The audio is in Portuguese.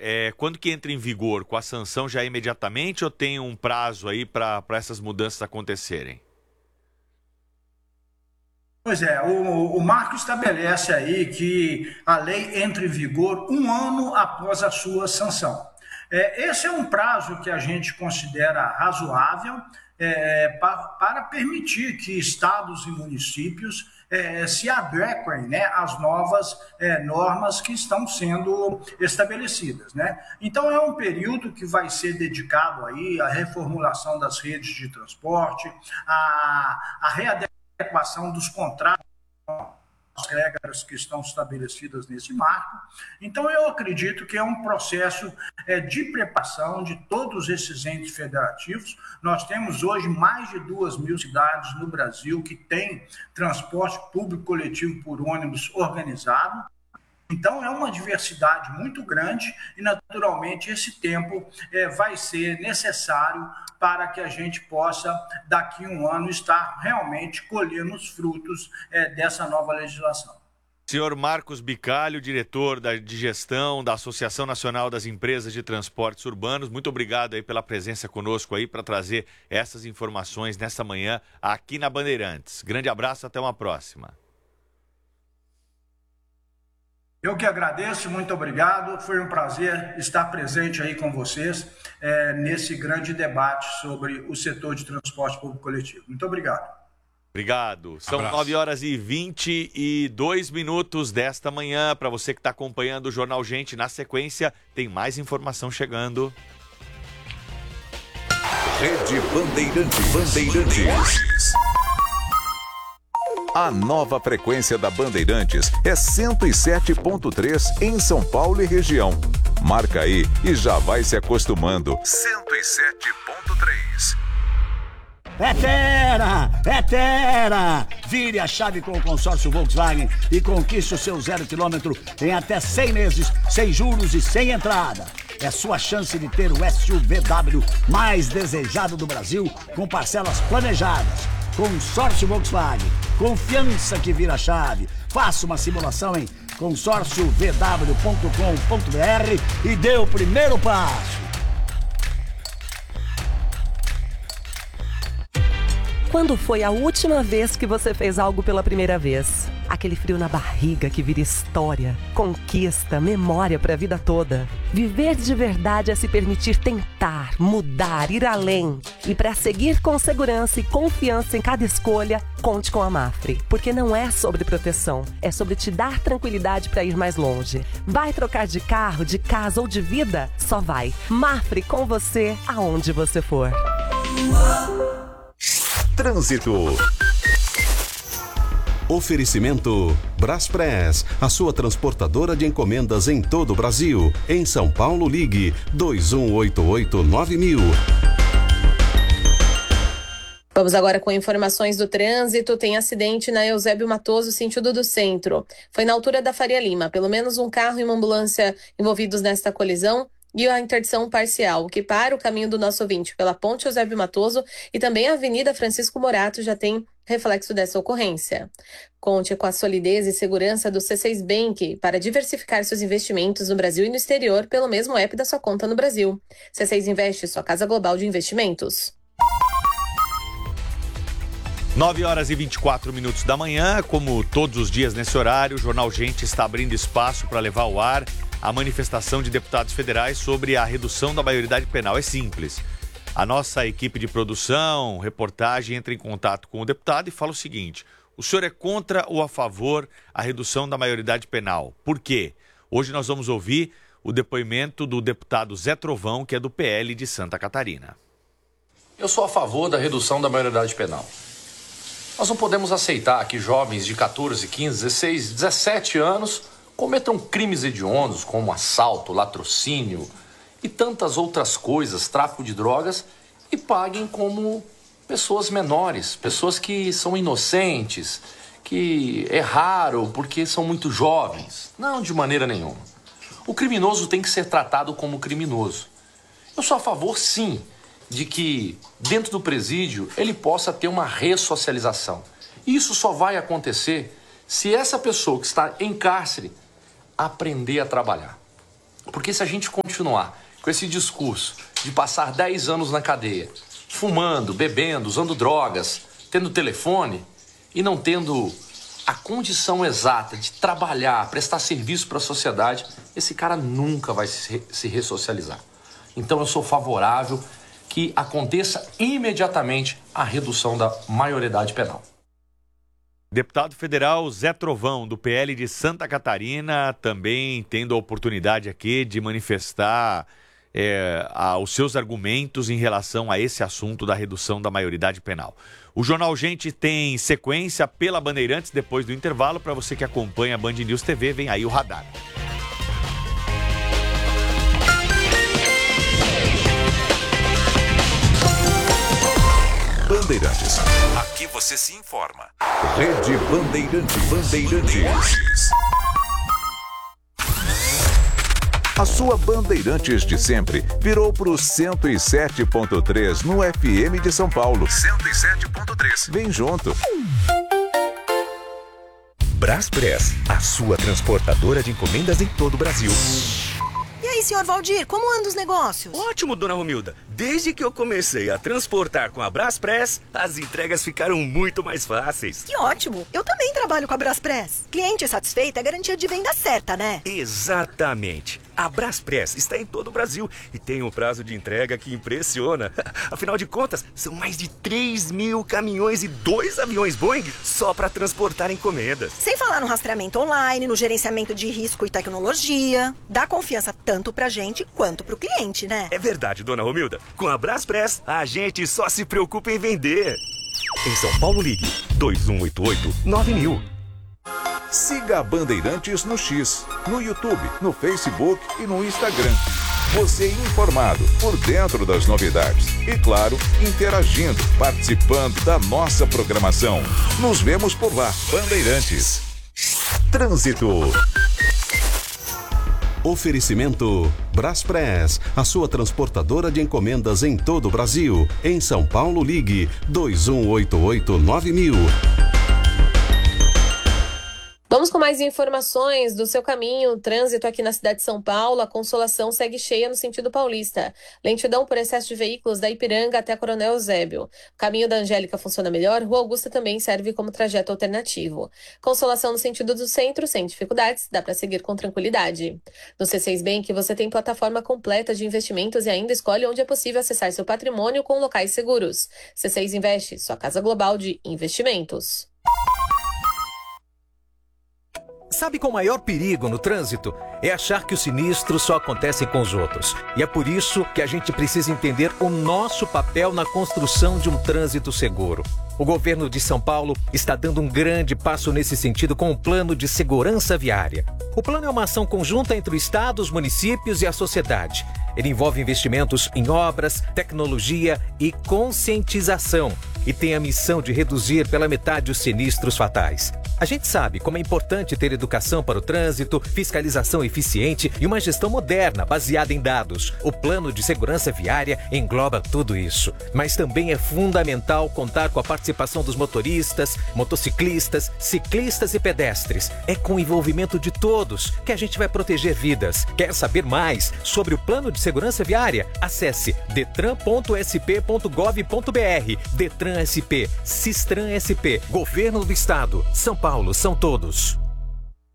quando que entra em vigor? Com a sanção já imediatamente ou tem um prazo aí para essas mudanças acontecerem? Pois é, o marco estabelece aí que a lei entra em vigor um ano após a sua sanção. Esse é um prazo que a gente considera razoável para permitir que estados e municípios se adequem, né, às novas normas que estão sendo estabelecidas, né? Então é um período que vai ser dedicado aí à reformulação das redes de transporte, à readequação dos contratos, as regras que estão estabelecidas nesse marco. Então, eu acredito que é um processo de preparação de todos esses entes federativos. Nós temos hoje mais de 2.000 cidades no Brasil que têm transporte público coletivo por ônibus organizado. Então, é uma diversidade muito grande e, naturalmente, esse tempo vai ser necessário para que a gente possa, daqui a um ano, estar realmente colhendo os frutos dessa nova legislação. Senhor Marcos Bicalho, diretor de gestão da Associação Nacional das Empresas de Transportes Urbanos, muito obrigado aí pela presença conosco aí para trazer essas informações nessa manhã aqui na Bandeirantes. Grande abraço, até uma próxima. Eu que agradeço, muito obrigado. Foi um prazer estar presente aí com vocês nesse grande debate sobre o setor de transporte público coletivo. Muito obrigado. Obrigado. São 9h22 desta manhã. Para você que está acompanhando o Jornal Gente, na sequência tem mais informação chegando. Rede Bandeirantes. A nova frequência da Bandeirantes é 107.3 em São Paulo e região. Marca aí e já vai se acostumando. 107.3. É Tera! Vire a chave com o consórcio Volkswagen e conquiste o seu 0 km em até 100 meses, sem juros e sem entrada. É sua chance de ter o SUVW mais desejado do Brasil, com parcelas planejadas. Consórcio Volkswagen, confiança que vira chave. Faça uma simulação em consórciovw.com.br e dê o primeiro passo. Quando foi a última vez que você fez algo pela primeira vez? Aquele frio na barriga que vira história, conquista, memória para a vida toda. Viver de verdade é se permitir tentar, mudar, ir além. E para seguir com segurança e confiança em cada escolha, conte com a Mafre. Porque não é sobre proteção, é sobre te dar tranquilidade para ir mais longe. Vai trocar de carro, de casa ou de vida? Só vai. Mafre com você, aonde você for. Trânsito. Oferecimento Braspress, a sua transportadora de encomendas em todo o Brasil. Em São Paulo, ligue 2188-9000. Vamos agora com informações do trânsito. Tem acidente na Eusébio Matoso, sentido do centro. Foi na altura da Faria Lima. Pelo menos um carro e uma ambulância envolvidos nesta colisão e a interdição parcial, que para o caminho do nosso ouvinte pela Ponte Eusébio Matoso e também a Avenida Francisco Morato já tem reflexo dessa ocorrência. Conte com a solidez e segurança do C6 Bank para diversificar seus investimentos no Brasil e no exterior pelo mesmo app da sua conta no Brasil. C6 Investe, sua casa global de investimentos. 9h24 da manhã, como todos os dias nesse horário, o Jornal Gente está abrindo espaço para levar ao ar a manifestação de deputados federais sobre a redução da maioridade penal. É simples. A nossa equipe de produção, reportagem, entra em contato com o deputado e fala o seguinte: o senhor é contra ou a favor a redução da maioridade penal? Por quê? Hoje nós vamos ouvir o depoimento do deputado Zé Trovão, que é do PL de Santa Catarina. Eu sou a favor da redução da maioridade penal. Nós não podemos aceitar que jovens de 14, 15, 16, 17 anos cometam crimes hediondos como assalto, latrocínio e tantas outras coisas, tráfico de drogas, e paguem como pessoas menores, pessoas que são inocentes, que erraram porque são muito jovens. Não, de maneira nenhuma. O criminoso tem que ser tratado como criminoso. Eu sou a favor, sim, de que dentro do presídio ele possa ter uma ressocialização. Isso só vai acontecer se essa pessoa que está em cárcere aprender a trabalhar. Porque se a gente continuar com esse discurso de passar 10 anos na cadeia, fumando, bebendo, usando drogas, tendo telefone e não tendo a condição exata de trabalhar, prestar serviço para a sociedade, esse cara nunca vai se ressocializar. Então eu sou favorável que aconteça imediatamente a redução da maioridade penal. Deputado federal Zé Trovão, do PL de Santa Catarina, também tendo a oportunidade aqui de manifestar os seus argumentos em relação a esse assunto da redução da maioridade penal. O Jornal Gente tem sequência pela Bandeirantes depois do intervalo. Para você que acompanha a Band News TV, vem aí o Radar. Bandeirantes. Aqui você se informa. Rede Bandeirantes. A sua Bandeirantes de sempre virou pro 107.3 no FM de São Paulo. 107.3. Vem junto. Braspress, a sua transportadora de encomendas em todo o Brasil. E aí, senhor Valdir, como andam os negócios? Ótimo, dona Romilda. Desde que eu comecei a transportar com a Braspress, as entregas ficaram muito mais fáceis. Que ótimo! Eu também trabalho com a Braspress. Cliente satisfeito é garantia de venda certa, né? Exatamente. A Braspress está em todo o Brasil e tem um prazo de entrega que impressiona. Afinal de contas, são mais de 3.000 caminhões e 2 aviões Boeing só para transportar encomendas. Sem falar no rastreamento online, no gerenciamento de risco e tecnologia. Dá confiança tanto pra gente quanto pro cliente, né? É verdade, dona Romilda. Com a Braspress, a gente só se preocupa em vender. Em São Paulo, ligue 2188-9000. Siga a Bandeirantes no X, no YouTube, no Facebook e no Instagram. Você informado, por dentro das novidades. E claro, interagindo, participando da nossa programação. Nos vemos por lá. Bandeirantes. Trânsito. Oferecimento Braspress, a sua transportadora de encomendas em todo o Brasil. Em São Paulo, ligue 2188-9000. Vamos com mais informações do seu caminho. Trânsito aqui na cidade de São Paulo. A Consolação segue cheia no sentido paulista. Lentidão por excesso de veículos da Ipiranga até a Coronel Eusébio. O caminho da Angélica funciona melhor. Rua Augusta também serve como trajeto alternativo. Consolação no sentido do centro, sem dificuldades. Dá para seguir com tranquilidade. No C6 Bank você tem plataforma completa de investimentos e ainda escolhe onde é possível acessar seu patrimônio com locais seguros. C6 Investe, sua casa global de investimentos. Sabe qual o maior perigo no trânsito? É achar que o sinistro só acontece com os outros. E é por isso que a gente precisa entender o nosso papel na construção de um trânsito seguro. O governo de São Paulo está dando um grande passo nesse sentido com o Plano de Segurança Viária. O plano é uma ação conjunta entre o Estado, os municípios e a sociedade. Ele envolve investimentos em obras, tecnologia e conscientização. E tem a missão de reduzir pela metade os sinistros fatais. A gente sabe como é importante ter educação para o trânsito, fiscalização eficiente e uma gestão moderna baseada em dados. O Plano de Segurança Viária engloba tudo isso. Mas também é fundamental contar com a participação dos motoristas, motociclistas, ciclistas e pedestres. É com o envolvimento de todos que a gente vai proteger vidas. Quer saber mais sobre o Plano de Segurança Viária? Acesse detran.sp.gov.br. Detran SP, Sistran SP, Governo do Estado, São Paulo, são todos.